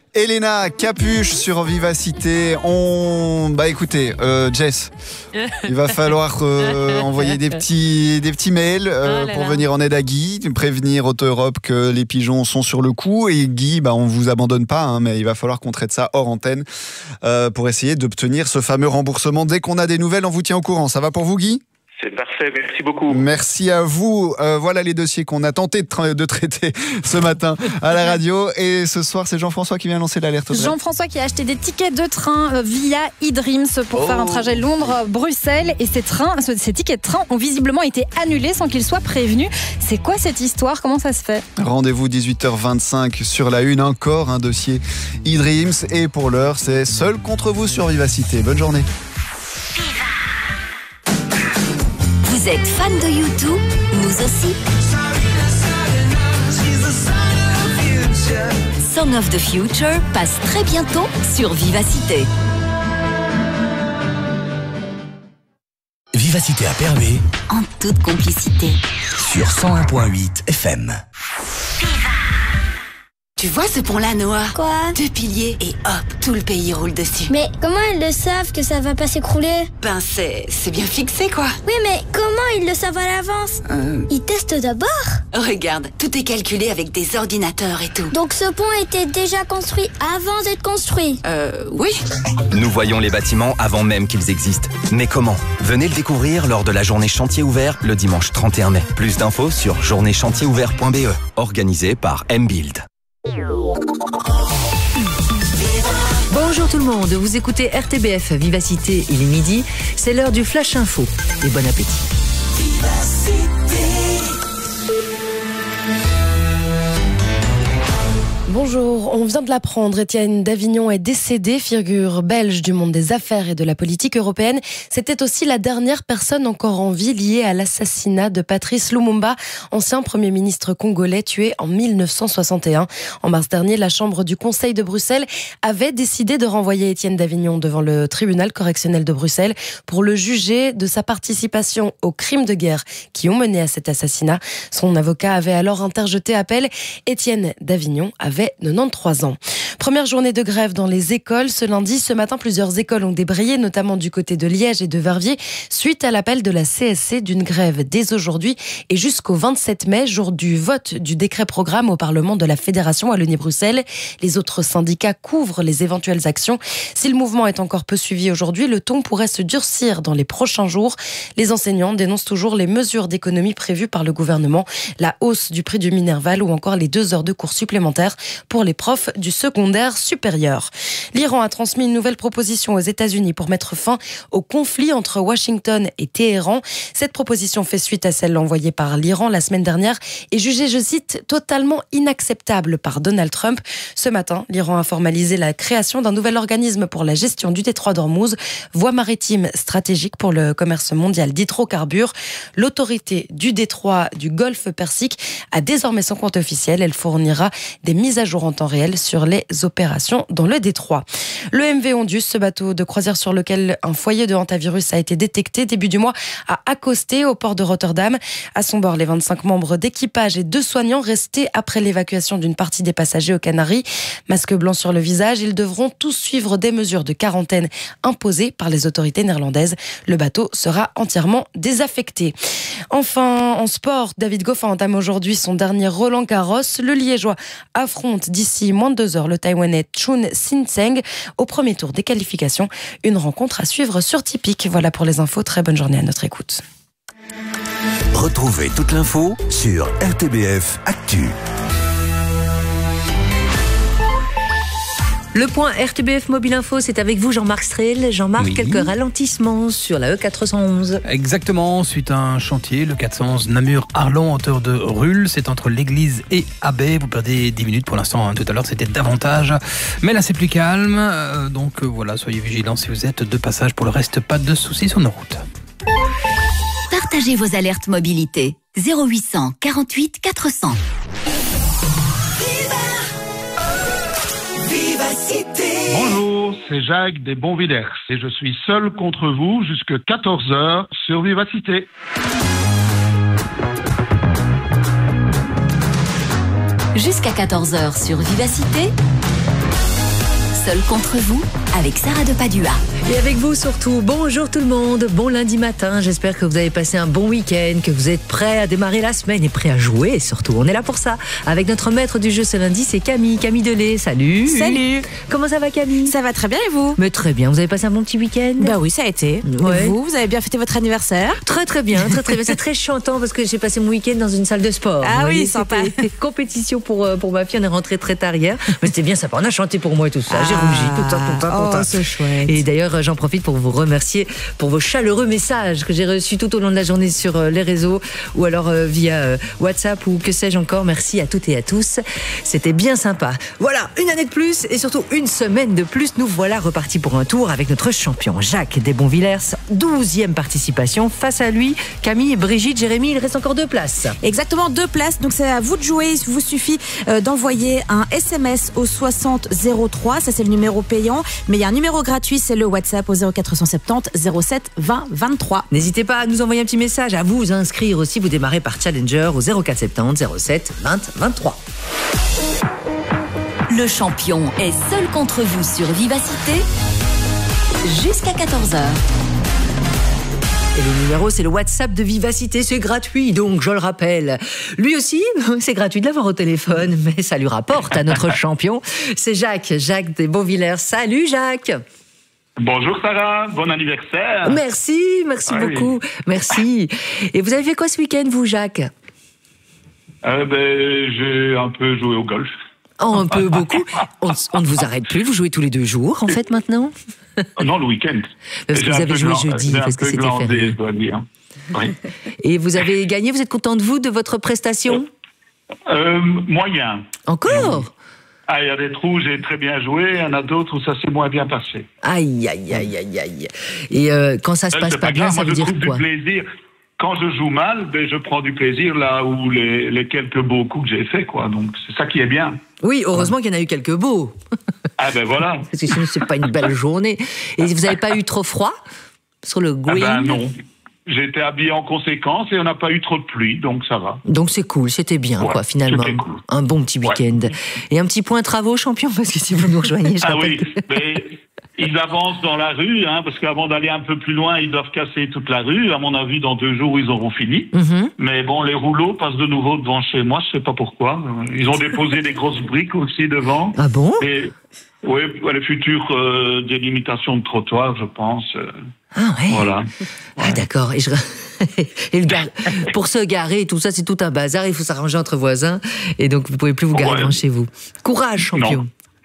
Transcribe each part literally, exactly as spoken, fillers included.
Elena Capuche sur Vivacité. On, bah écoutez, euh, Jess, il va falloir euh, envoyer des petits, des petits mails euh, oh pour là. venir en aide à Guy, prévenir Auto Europe que les pigeons sont sur le coup. Et Guy, bah on vous abandonne pas, hein, mais il va falloir qu'on traite ça hors antenne euh, pour essayer d'obtenir ce fameux remboursement. Dès qu'on a des nouvelles, on vous tient au courant. Ça va pour vous, Guy ? C'est parfait, merci beaucoup. Merci à vous. Euh, voilà les dossiers qu'on a tenté de, tra- de traiter ce matin à la radio. Et ce soir, c'est Jean-François qui vient lancer l'alerte. Jean-François qui a acheté des tickets de train euh, via eDreams pour oh. faire un trajet Londres-Bruxelles. Et ces, trains, ces tickets de train ont visiblement été annulés sans qu'ils soient prévenus. C'est quoi cette histoire ? Comment ça se fait ? Rendez-vous dix-huit heures vingt-cinq sur la une. Encore un dossier eDreams. Et pour l'heure, c'est Seul contre vous sur Vivacité. Bonne journée. Vous êtes fan de U deux ? Nous aussi. Song of the Future passe très bientôt sur Vivacité. Vivacité à Permé. En toute complicité. Sur cent un virgule huit F M. Tu vois ce pont-là, Noah ? Quoi ? Deux piliers et hop, tout le pays roule dessus. Mais comment ils le savent que ça va pas s'écrouler ? Ben c'est, c'est bien fixé quoi. Oui mais comment ils le savent à l'avance ? euh... Ils testent d'abord ? Regarde, tout est calculé avec des ordinateurs et tout. Donc ce pont était déjà construit avant d'être construit ? Euh, oui. Nous voyons les bâtiments avant même qu'ils existent. Mais comment ? Venez le découvrir lors de la journée chantier ouvert le dimanche trente et un mai. Plus d'infos sur journée chantier ouvert point b e, organisé par M-Build. Bonjour tout le monde, vous écoutez R T B F Vivacité, il est midi, c'est l'heure du Flash Info et bon appétit. Bonjour, on vient de l'apprendre, Étienne Davignon est décédé, figure belge du monde des affaires et de la politique européenne. C'était aussi la dernière personne encore en vie liée à l'assassinat de Patrice Lumumba, ancien Premier ministre congolais tué en mille neuf cent soixante et un. En mars dernier, la Chambre du Conseil de Bruxelles avait décidé de renvoyer Étienne Davignon devant le tribunal correctionnel de Bruxelles pour le juger de sa participation aux crimes de guerre qui ont mené à cet assassinat. Son avocat avait alors interjeté appel. Étienne Davignon avait quatre-vingt-treize ans. Première journée de grève dans les écoles. Ce lundi, ce matin, plusieurs écoles ont débrayé, notamment du côté de Liège et de Verviers, suite à l'appel de la C S C d'une grève dès aujourd'hui et jusqu'au vingt-sept mai, jour du vote du décret programme au Parlement de la Fédération Wallonie-Bruxelles. Les autres syndicats couvrent les éventuelles actions. Si le mouvement est encore peu suivi aujourd'hui, le ton pourrait se durcir dans les prochains jours. Les enseignants dénoncent toujours les mesures d'économie prévues par le gouvernement, la hausse du prix du Minerval ou encore les deux heures de cours supplémentaires pour les profs du secondaire supérieur. L'Iran a transmis une nouvelle proposition aux États-Unis pour mettre fin au conflit entre Washington et Téhéran. Cette proposition fait suite à celle envoyée par l'Iran la semaine dernière et jugée, je cite, totalement inacceptable par Donald Trump. Ce matin, l'Iran a formalisé la création d'un nouvel organisme pour la gestion du détroit d'Ormuz, voie maritime stratégique pour le commerce mondial d'hydrocarbures. L'autorité du détroit du Golfe Persique a désormais son compte officiel. Elle fournira des mises à jour en temps réel sur les opérations dans le détroit. Le M V Ondus, ce bateau de croisière sur lequel un foyer de hantavirus a été détecté début du mois, a accosté au port de Rotterdam. À son bord, les vingt-cinq membres d'équipage et deux soignants restés après l'évacuation d'une partie des passagers aux Canaries. Masque blanc sur le visage, ils devront tous suivre des mesures de quarantaine imposées par les autorités néerlandaises. Le bateau sera entièrement désaffecté. Enfin, en sport, David Goffin entame aujourd'hui son dernier Roland Garros. Le Liégeois affronte d'ici moins de deux heures le Taïwanais Chun Sin-Seng au premier tour des qualifications. Une rencontre à suivre sur Tipeee. Voilà pour les infos. Très bonne journée à notre écoute. Retrouvez toute l'info sur R T B F Actu. Le point R T B F Mobile Info, c'est avec vous Jean-Marc Strel. Jean-Marc, oui. Quelques ralentissements sur la E quatre cent onze. Exactement, suite à un chantier, le quatre cent onze Namur-Arlon, hauteur de Rulle, c'est entre l'église et Abbé. Vous perdez dix minutes pour l'instant, hein. Tout à l'heure c'était davantage. Mais là c'est plus calme, euh, donc euh, voilà, soyez vigilants si vous êtes de passage. Pour le reste, pas de soucis sur nos routes. Partagez vos alertes mobilité. zéro huit cent quarante-huit quatre cents. Bonjour, c'est Jacques des Bonviders et je suis seul contre vous jusqu'à quatorze heures sur Vivacité. Jusqu'à quatorze heures sur Vivacité, Seul contre vous, avec Sarah de Padua. Et avec vous surtout, bonjour tout le monde, bon lundi matin, j'espère que vous avez passé un bon week-end, que vous êtes prêts à démarrer la semaine et prêts à jouer surtout. On est là pour ça, avec notre maître du jeu ce lundi, c'est Camille, Camille Delay, salut. Salut. Comment ça va Camille? Ça va très bien et vous? Mais très bien, vous avez passé un bon petit week-end? Bah oui, ça a été. Ouais. Et vous, vous avez bien fêté votre anniversaire? Très très bien, très très bien, c'est très chantant parce que j'ai passé mon week-end dans une salle de sport. Ah oui, voyez, sympa. C'était compétition pour, pour ma fille, on est rentré très tard hier, mais c'était bien sympa, on a chanté pour moi et tout ça, j'ai Ah. rougi, tout ça, tout ça, tout Oh, ça. c'est chouette. Et d'ailleurs, j'en profite pour vous remercier pour vos chaleureux messages que j'ai reçus tout au long de la journée sur euh, les réseaux ou alors euh, via euh, WhatsApp ou que sais-je encore. Merci à toutes et à tous. C'était bien sympa. Voilà, une année de plus et surtout une semaine de plus. Nous voilà repartis pour un tour avec notre champion Jacques Desbonvillers. douzième participation. Face à lui, Camille, Brigitte, Jérémy, il reste encore deux places. Exactement, deux places. Donc c'est à vous de jouer. Il vous suffit euh, d'envoyer un S M S au soixante zéro trois. Ça, c'est le numéro payant. Mais il y a un numéro gratuit, c'est le WhatsApp au zéro quatre cent soixante-dix zéro sept vingt vingt-trois. N'hésitez pas à nous envoyer un petit message, à vous inscrire aussi. Vous démarrez par Challenger au zéro quatre cent soixante-dix zéro sept vingt vingt-trois. Le champion est seul contre vous sur Vivacité jusqu'à quatorze heures. Et le numéro, c'est le WhatsApp de Vivacité, c'est gratuit, donc je le rappelle. Lui aussi, c'est gratuit de l'avoir au téléphone, mais ça lui rapporte à notre champion. C'est Jacques, Jacques Desbonvillers. Salut Jacques. Bonjour Sarah, bon anniversaire. Merci, merci Ah oui. beaucoup, merci. Et vous avez fait quoi ce week-end, vous Jacques? Euh, ben, j'ai un peu joué au golf. Oh, un peu beaucoup. On, on ne vous arrête plus, vous jouez tous les deux jours, en fait, maintenant? Non, le week-end. Parce que J'ai vous un avez peu joué glan- jeudi, j'ai un parce que peu c'était glandé, férié. je dois dire. Oui. Et vous avez gagné, vous êtes content de vous, de votre prestation? Euh, moyen. Encore? Ah, il y a des trous où j'ai très bien joué, il y en a d'autres où ça s'est moins bien passé. Aïe, aïe, aïe, aïe, aïe. Et euh, quand ça se Euh, passe c'est pas bien, grave, ça moi, veut je dire trouve quoi? du plaisir. Quand je joue mal, ben, je prends du plaisir là où les, les quelques beaux coups que j'ai faits, quoi. Donc, c'est ça qui est bien. Oui, heureusement qu'il y en a eu quelques beaux. Ah ben voilà. Parce que sinon, c'est pas une belle journée. Et vous n'avez pas eu trop froid sur le Ah green? ben non. J'ai été habillé en conséquence et on n'a pas eu trop de pluie, donc ça va. Donc c'est cool, c'était bien, Ouais, quoi, finalement. c'était cool. Un bon petit week-end. Et un petit point travaux, champion, parce que si vous nous rejoignez, je Ah rappelle oui, que- mais ils avancent dans la rue, hein, parce qu'avant d'aller un peu plus loin, ils doivent casser toute la rue. À mon avis, dans deux jours, ils auront fini. Mhm. Mais bon, les rouleaux passent de nouveau devant chez moi, je sais pas pourquoi. Ils ont déposé des grosses briques aussi devant. Ah bon? Et oui, les futures euh, délimitations de trottoirs, je pense. euh, Ah ouais. Voilà. Ah d'accord. Et, je... et le gar... pour se garer, tout ça, c'est tout un bazar. Il faut s'arranger entre voisins. Et donc, vous pouvez plus vous garer Ouais. devant chez vous. Courage, champion. Non.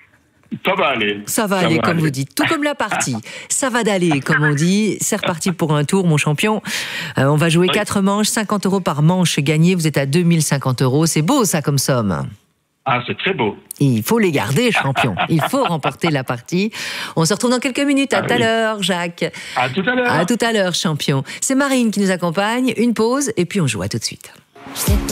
Ça va aller. Ça va aller, comme aller. vous dites. Tout comme la partie. Ça va d'aller, comme on dit. C'est reparti pour un tour, mon champion. Euh, on va jouer Oui. quatre manches, cinquante euros par manche gagné. Vous êtes à deux mille cinquante euros. C'est beau, ça, comme somme. Ah, c'est très beau. Il faut les garder, champion. Il faut remporter la partie. On se retrouve dans quelques minutes. À Ah tout à oui. l'heure, Jacques. À tout à l'heure. À tout à l'heure, champion. C'est Marine qui nous accompagne. Une pause et puis on joue. À tout de suite.